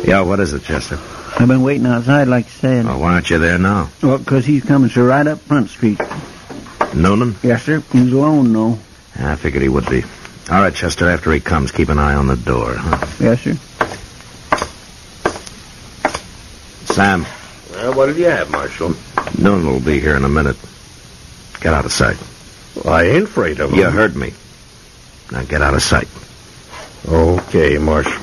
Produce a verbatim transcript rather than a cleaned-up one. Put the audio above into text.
Yeah, what is it, Chester? I've been waiting outside, like you said. Well, why aren't you there now? Well, because he's coming, sir, right up Front Street. Noonan? Yes, sir. He's alone, though. I figured he would be. All right, Chester, after he comes, keep an eye on the door, huh? Yes, sir. Sam. Well, what did you have, Marshal? Noonan will be here in a minute. Get out of sight. Well, I ain't afraid of him. You heard me. Now get out of sight. Okay, Marshal.